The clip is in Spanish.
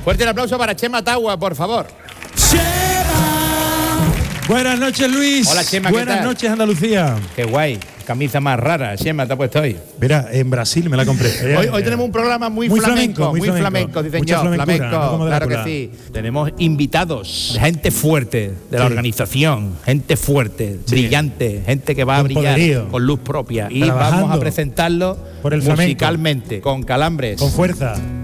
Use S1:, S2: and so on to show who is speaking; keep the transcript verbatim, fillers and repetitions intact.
S1: Fuerte el aplauso para Chema Tagua, por favor.
S2: Buenas noches, Luis.
S1: Hola, Chema, ¿qué
S2: Buenas
S1: tal?
S2: noches, Andalucía.
S1: Qué guay. Camisa más rara, Chema, te ha puesto hoy.
S2: Mira, en Brasil me la compré.
S1: Hoy, hoy tenemos un programa muy,
S2: Muy
S1: flamenco,
S2: flamenco, muy
S1: muy
S2: flamenco.
S1: flamenco, dicen
S2: Mucha
S1: yo,
S2: flamencura,
S1: flamenco,
S2: no como
S1: claro que
S2: Drácula.
S1: sí. Tenemos invitados, gente fuerte de la
S2: Sí.
S1: organización, gente fuerte,
S2: Sí.
S1: brillante, gente que va a
S2: Con
S1: brillar
S2: poderío.
S1: con luz propia. Y
S2: Trabajando
S1: vamos a presentarlo
S2: por el flamenco.
S1: musicalmente, con calambres,
S2: Con fuerza.